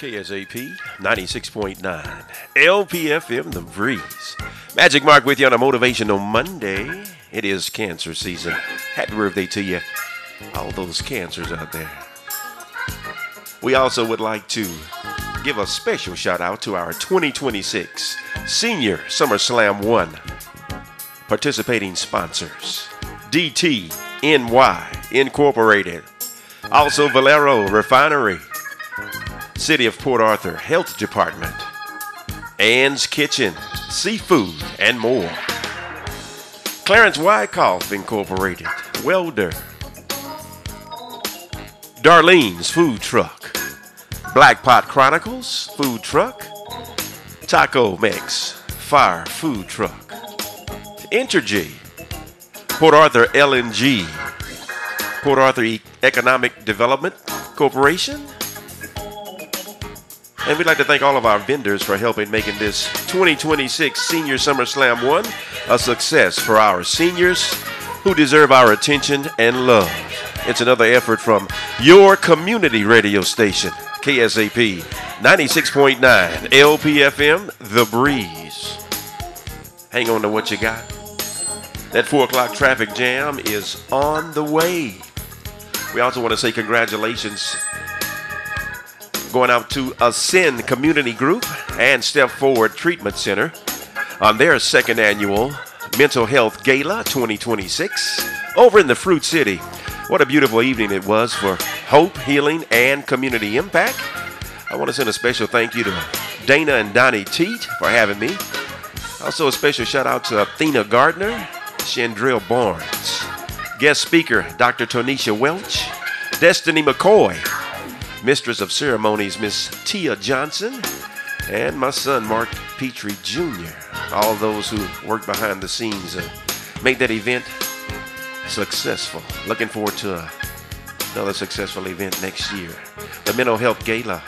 KSAP 96.9 LPFM, The Breeze. Magic Mark with you on a Motivational Monday. It is cancer season. Happy birthday to you, all those cancers out there. We also would like to give a special shout out to our 2026 Senior SummerSlam 1 participating sponsors. DTNY Incorporated. Also Valero Refinery. City of Port Arthur Health Department, Ann's Kitchen, Seafood, and more. Clarence Wyckoff Incorporated, Welder, Darlene's Food Truck, Black Pot Chronicles Food Truck, Taco Mix Fire Food Truck, Entergy, Port Arthur LNG, Port Arthur Economic Development Corporation. And we'd like to thank all of our vendors for helping making this 2026 Senior SummerSlam 1 a success for our seniors who deserve our attention and love. It's another effort from your community radio station, KSAP 96.9 LPFM, The Breeze. Hang on to what you got. That 4 o'clock traffic jam is on the way. We also want to say congratulations going out to Ascend Community Group and Step Forward Treatment Center on their second annual Mental Health Gala 2026 over in the Fruit City. What a beautiful evening it was for hope, healing, and community impact. I want to send a special thank you to Dana and Donnie Teat for having me. Also a special shout out to Athena Gardner, Chandrell Barnes, guest speaker Dr. Tonisha Welch, Destiny McCoy, Mistress of Ceremonies, Miss Tia Johnson, and my son, Mark Petrie Jr. All those who worked behind the scenes made that event successful. Looking forward to another successful event next year. The Mental Health Gala